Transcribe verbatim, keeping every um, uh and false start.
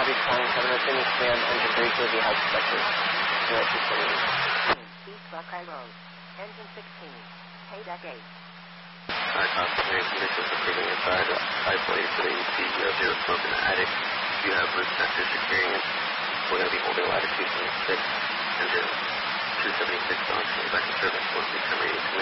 Beach calling, seven oh two, Miss Graham, engine three, Q V house expected. zero two twenty-eight. East Buckeye Road, engine sixteen, pay deck eight. Alright, uh, Company conditions improving inside, isolating the zero smoke in the attic. You have roof sensors securing it. We're going to be holding latitude twenty-six, engine two seventy-six on, coming back in service, four six seven eight.